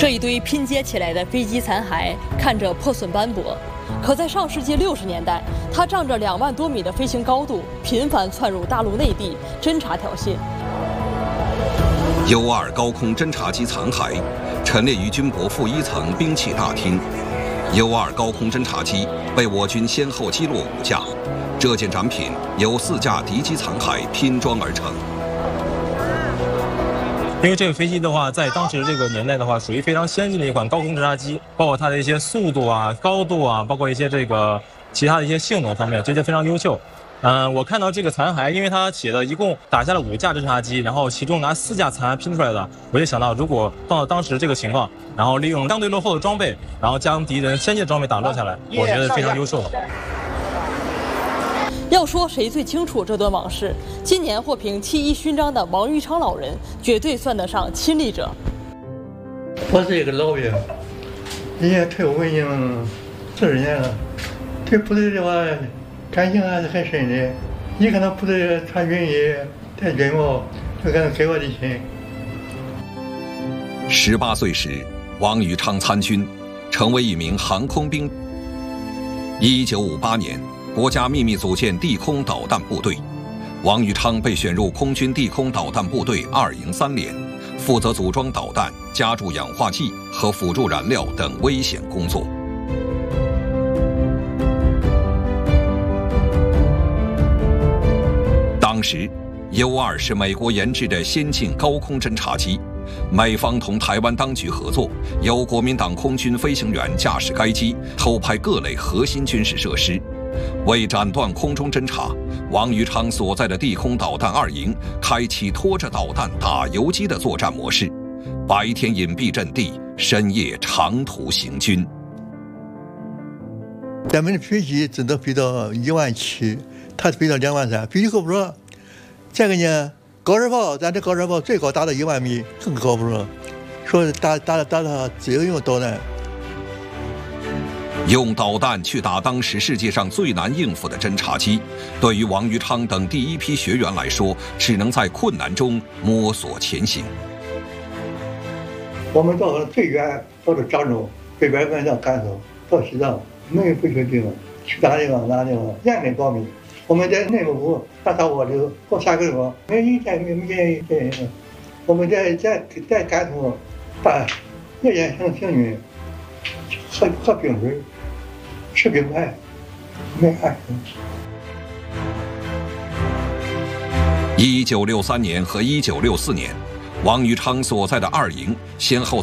这一堆拼接起来的飞机残骸看着破损斑驳，可在上世纪60年代，它仗着2万多米的飞行高度，频繁窜入大陆内地侦察挑衅。 U-2高空侦察机残骸陈列于军博副1层兵器大厅。U-2高空侦察机被我军先后击落5架，这件展品由4架敌机残骸拼装而成。 因为这个飞机的话，在当时这个年代的话，属于非常先进的一款高空侦察机，包括它的一些速度啊、高度啊，包括一些这个其他的一些性能方面，这些非常优秀。我看到这个残骸，因为它写的一共打下了5架侦察机，然后其中拿4架残骸拼出来的，我就想到，如果放到当时这个情况，然后利用相对落后的装备，然后将敌人先进的装备打落下来，我觉得非常优秀了。 要说谁最清楚这段往事，今年获评7·1勋章的王玉昌老人绝对算得上亲历者。 我是一个老兵，人家退伍已经40年了，对部队的话感情还是很深的。一看到部队穿军衣、戴军帽，就感觉给我的心。 18岁时，王玉昌参军，成为一名航空兵。1958年。国家秘密组建地空导弹部队，王玉昌被选入空军地空导弹部队2营3连，负责组装导弹、加注氧化剂和辅助燃料等危险工作。当时 U-2是美国研制的先进高空侦察机，美方同台湾当局合作，由国民党空军飞行员驾驶该机偷拍各类核心军事设施。为斩断空中侦察，王玉昌所在的地空导弹2营开启拖着导弹打游击的作战模式，白天隐蔽阵地，深夜长途行军。 咱们的飞机只能飞到17000，它飞到23000，飞机够不着。这个呢，高射炮，咱这高射炮最高达到1万米，更高不着。说打自由用导弹。 用导弹去打当时世界上最难应付的侦察机，对于王玉昌等第一批学员来说，只能在困难中摸索前行。 我们到了最远，到了漳州，北边关到甘肃，到西藏，没有不去的地方，去哪地方严格保密。我们在内蒙古大沙漠里过3个月，没一天没我们在甘肃把夜间行军，喝冰水。吃冰块，没安生。1963年和1964年，王玉昌所在的2营先后